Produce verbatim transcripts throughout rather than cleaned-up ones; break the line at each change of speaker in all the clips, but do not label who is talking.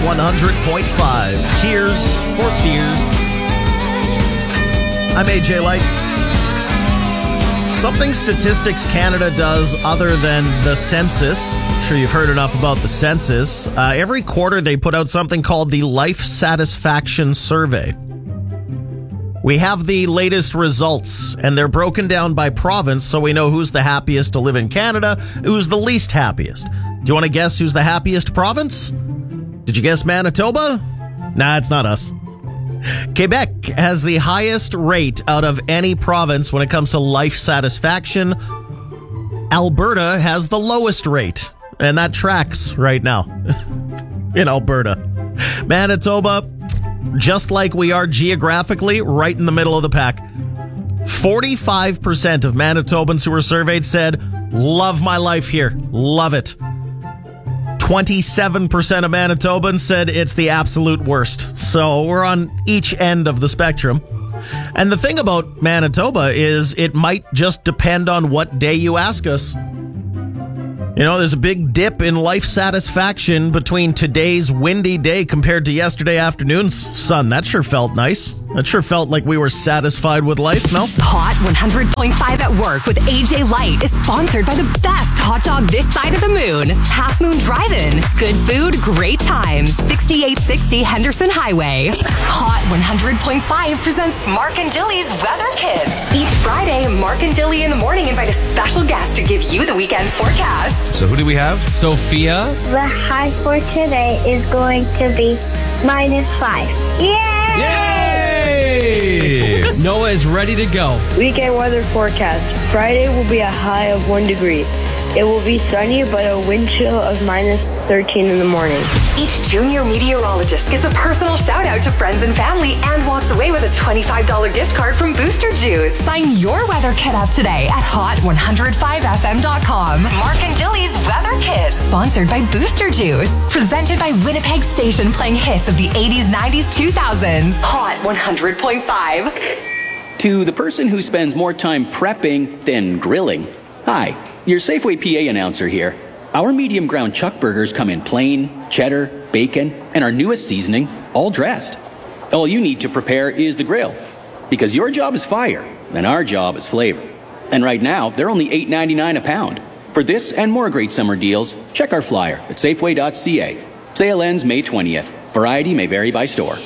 one hundred point five. Tears for Fears. I'm A J Light. Something Statistics Canada does other than the census. I'm sure you've heard enough about the census. Uh, every quarter they put out something called the Life Satisfaction Survey. We have the latest results, and they're broken down by province, so we know who's the happiest to live in Canada, who's the least happiest. Do you want to guess who's the happiest province? Did you guess Manitoba? Nah, it's not us. Quebec has the highest rate out of any province when it comes to life satisfaction. Alberta has the lowest rate, and that tracks right now in Alberta. Manitoba, just like we are geographically, right in the middle of the pack. forty-five percent of Manitobans who were surveyed said, love my life here, love it. twenty-seven percent of Manitobans said it's the absolute worst. So we're on each end of the spectrum. And the thing about Manitoba is it might just depend on what day you ask us. You know, there's a big dip in life satisfaction between today's windy day compared to yesterday afternoon's sun. That sure felt nice. That sure felt like we were satisfied with life, no?
Hot one hundred point five at Work with A J Light is sponsored by the best hot dog this side of the moon. Half Moon Drive-In. Good food, great times. sixty-eight sixty Henderson Highway. Hot one hundred point five presents Mark and Dilly's Weather Kids. Each Friday, Mark and Dilly in the morning invite a special guest to give you the weekend forecast.
So who do we have?
Sophia.
The high for today is going to be minus five. Yay!
Yay!
Noah is ready to go.
Weekend weather forecast. Friday will be a high of one degree. It will be sunny, but a wind chill of minus thirteen in the morning.
Each junior meteorologist gets a personal shout out to friends and family and walks away with a twenty-five dollars gift card from Booster Juice. Sign your weather kit up today at hot one oh five f m dot com. Mark and Dilly's Weather Kit, sponsored by Booster Juice. Presented by Winnipeg Station, playing hits of the eighties, nineties, two thousands. Hot one hundred point five.
To the person who spends more time prepping than grilling. Hi, your Safeway P A announcer here. Our medium ground chuck burgers come in plain, cheddar, bacon, and our newest seasoning, all dressed. All you need to prepare is the grill, because your job is fire, and our job is flavor. And right now, they're only eight ninety-nine a pound. For this and more great summer deals, check our flyer at safeway dot c a. Sale ends May twentieth. Variety may vary by store.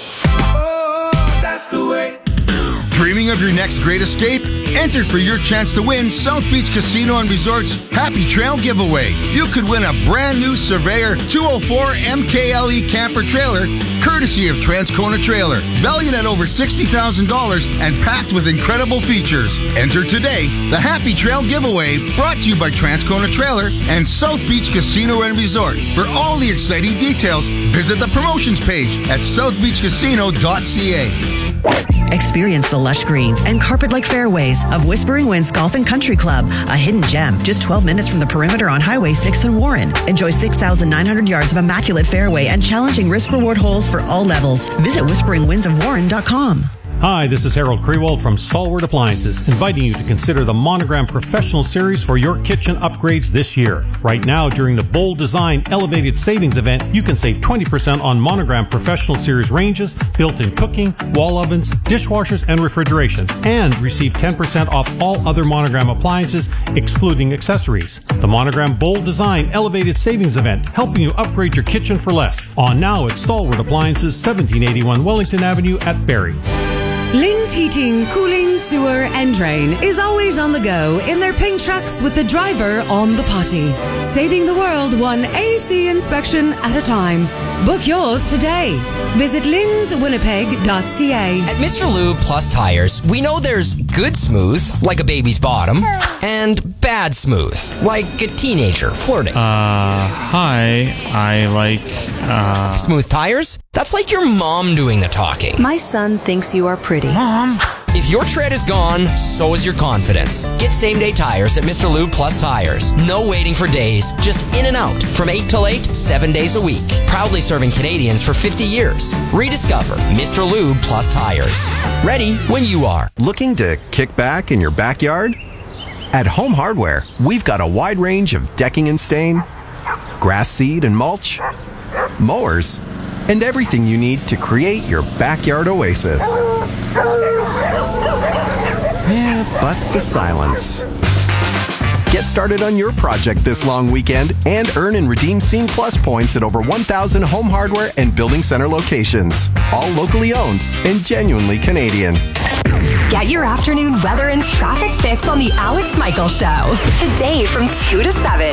Oh, that's the way.
Dreaming of your next great escape? Enter for your chance to win South Beach Casino and Resort's Happy Trail giveaway. You could win a brand new Surveyor two oh four M K L E camper trailer, courtesy of Transcona Trailer, valued at over sixty thousand dollars and packed with incredible features. Enter today. The Happy Trail giveaway, brought to you by Transcona Trailer and South Beach Casino and Resort. For all the exciting details, visit the promotions page at south beach casino dot c a.
Experience the lush greens and carpet-like fairways of Whispering Winds Golf and Country Club, a hidden gem just twelve minutes from the perimeter on Highway six in Warren. Enjoy six thousand nine hundred yards of immaculate fairway and challenging risk-reward holes for all levels. Visit whispering winds of warren dot com.
Hi, this is Harold Krewald from Stalwart Appliances, inviting you to consider the Monogram Professional Series for your kitchen upgrades this year. Right now, during the Bold Design Elevated Savings event, you can save twenty percent on Monogram Professional Series ranges, built-in cooking, wall ovens, dishwashers, and refrigeration, and receive ten percent off all other Monogram appliances, excluding accessories. The Monogram Bold Design Elevated Savings event, helping you upgrade your kitchen for less. On now at Stalwart Appliances, seventeen eighty-one Wellington Avenue at Barrie.
Lynn's Heating, Cooling, Sewer and Drain is always on the go in their pink trucks with the driver on the potty. Saving the world one A C inspection at a time. Book yours today. Visit lynns winnipeg dot c a.
At Mister Lube Plus Tires, we know there's good smooth, like a baby's bottom, and bad smooth, like a teenager flirting.
Uh, hi, I like, uh...
Smooth tires? That's like your mom doing the talking.
My son thinks you are pretty.
Mom! If your tread is gone, so is your confidence. Get same-day tires at Mister Lube Plus Tires. No waiting for days, just in and out. From eight till eight, seven days a week. Proudly serving Canadians for fifty years. Rediscover Mister Lube Plus Tires. Ready when you are.
Looking to kick back in your backyard? At Home Hardware, we've got a wide range of decking and stain, grass seed and mulch, mowers, and everything you need to create your backyard oasis. Yeah, but the silence. Get started on your project this long weekend and earn and redeem Scene Plus points at over one thousand Home Hardware and Building Center locations. All locally owned and genuinely Canadian.
Get your afternoon weather and traffic fix on the Alex Michaels Show. Today from two to seven.